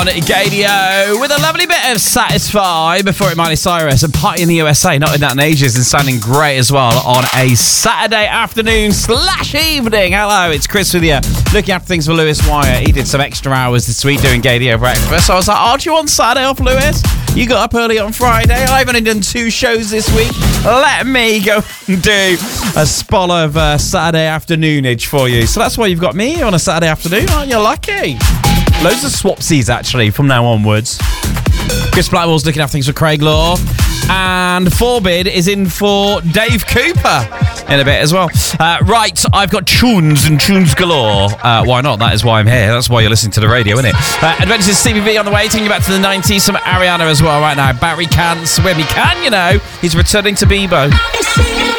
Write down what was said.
on Gadio with a lovely bit of Satisfy before it Miley Cyrus and Party in the USA, not in that in ages, and sounding great as well on a Saturday afternoon / evening. Hello, it's Chris with you, looking after things for Lewis Wire. He did some extra hours this week doing Gadio breakfast, so I was like, aren't you on Saturday off, Lewis? You got up early on Friday. I've only done 2 shows this week. Let me go and do a spot of Saturday afternoonage for you. So that's why you've got me on a Saturday afternoon. Aren't you lucky? Loads of swapsies, actually, from now onwards. Chris Blackwell's looking after things for Craig Law. And Forbid is in for Dave Cooper in a bit as well. Right, I've got tunes and tunes galore. Why not? That is why I'm here. That's why you're listening to the radio, isn't it? Adventures CBV on the way, taking you back to the 90s. Some Ariana as well right now. Barry Cants, when he can, you know. He's returning to Bebo.